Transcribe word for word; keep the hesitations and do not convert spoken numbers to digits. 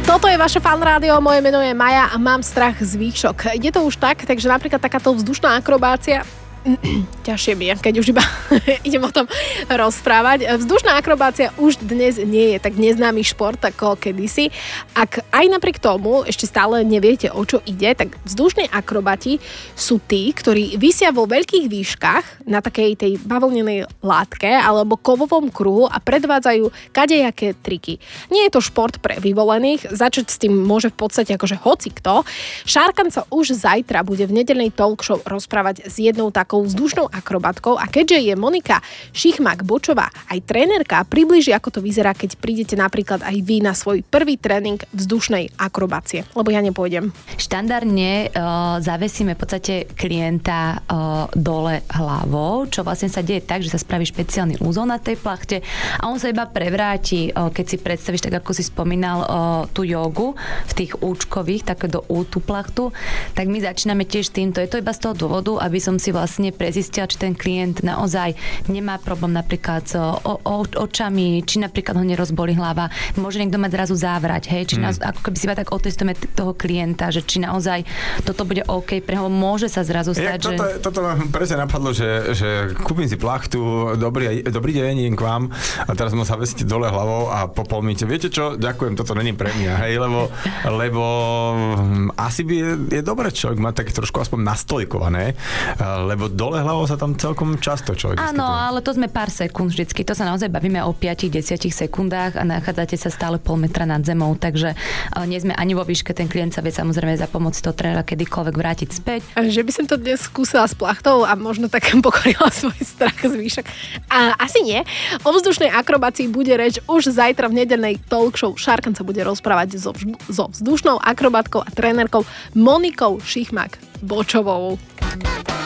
Toto je vaše Fan rádio, moje meno je Maja a mám strach z výšok. Ide to už tak, takže napríklad takáto vzdušná akrobácia ťažšie mi je, keď už iba idem o tom rozprávať. Vzdušná akrobácia už dnes nie je tak neznámy šport ako kedysi. Ak aj napriek tomu ešte stále neviete, o čo ide, tak vzdušní akrobati sú tí, ktorí visia vo veľkých výškach na takej tej bavlnenej látke alebo kovovom kruhu a predvádzajú kadejaké triky. Nie je to šport pre vyvolených, začať s tým môže v podstate akože hocikto. Šárkan sa už zajtra bude v nedeľnej talk show rozprávať s jednou takou vzdušnou akrobatkou a keďže je Monika Šichmak-Bočová aj trénerka, približí, ako to vyzerá, keď prídete napríklad aj vy na svoj prvý tréning vzdušnej akrobácie, lebo ja nepôjdem. Štandardne uh, zavesíme v podstate klienta uh, dole hlavou, čo vlastne sa deje tak, že sa spraví špeciálny úzol na tej plachte a on sa iba prevráti, uh, keď si predstavíš, tak ako si spomínal uh, tú jogu v tých účkových, také do ú tú plachtu, tak my začíname tiež týmto. Je to iba z toho dôvodu, aby som si vlastne prezistil, či ten klient naozaj nemá problém napríklad s o, o, očami, či napríklad ho nerozbolí hlava. Môže niekto mať zrazu závrať, hej? Či mm. naozaj, ako keby si iba tak otestujeme t- toho klienta, že či naozaj toto bude OK pre ho, môže sa zrazu stať, ja, toto, že... Toto ma presne napadlo, že, že kúpim si plachtu, dobrý, dobrý deň, idem k vám a teraz mu sa vesíte dole hlavou a po pol minúte, viete čo, ďakujem, toto není pre mňa, hej, lebo, lebo asi by je, je dobré človek mať také trošku aspoň nastojkované, lebo dole hlavou sa tam celkom často človek Áno, vyskytuje. ale to sme pár sekúnd vždycky. To sa naozaj bavíme o päť až desať sekundách a nachádzate sa stále pol metra nad zemou, takže uh, nie sme ani vo výške. Ten klient sa vie samozrejme za pomoc toho trénera kedykoľvek vrátiť späť. Že by som to dnes skúsila s plachtou a možno tak pokorila svoj strach z výšok. A asi nie. O vzdušnej akrobácii bude reč už zajtra v nedeľnej talk show. Šárkan sa bude rozprávať so, so vzdušnou akrobatkou a trénerkou Monikou Šichmak-Bočovou.